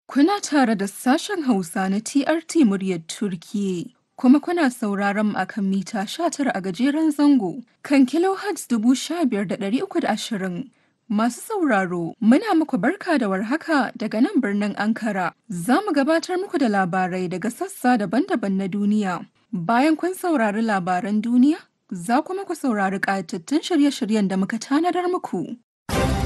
Kuna tare da sashen Hausa na TRT muryar Turkiyya, kuma kuna sauraron mu akan mita 19 a gajeren zango kan kilohertz 15,320. Masu sauraro, muna muku barka da warhaka daga nan birnin Ankara. Za mu gabatar muku da labarai daga sassa daban-daban na duniya. Bayan kun saurari labaran duniya, za kuma ku saurari ƙayatattun shirye-shiryen da muka tanadar muku.